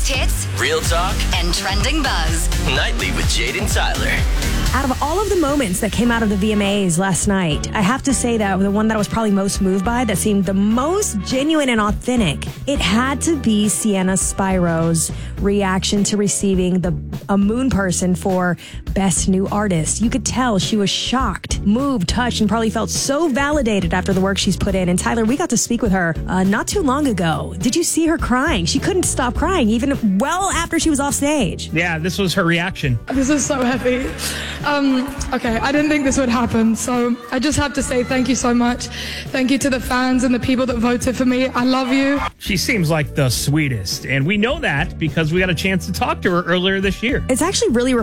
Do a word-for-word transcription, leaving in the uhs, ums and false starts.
hits, real talk, and trending buzz. nightly with Jade and Tyler. Out of all of the moments that came out of the V M As last night, I have to say that the one that I was probably most moved by, that seemed the most genuine and authentic, it had to be Sienna Spiro's reaction to receiving the a Moon Person for Best New Artist. You could tell she was shocked, moved, touched, and probably felt so validated after the work she's put in. And Tyler, we got to speak with her uh, not too long ago. Did you see her crying? She couldn't stop crying, even well after she was off stage. Yeah, this was her reaction. This is so heavy. Um, okay, I didn't think this would happen, so I just have to say thank you so much. Thank you to the fans and the people that voted for me. I love you. She seems like the sweetest, and we know that because we got a chance to talk to her earlier this year. It's actually really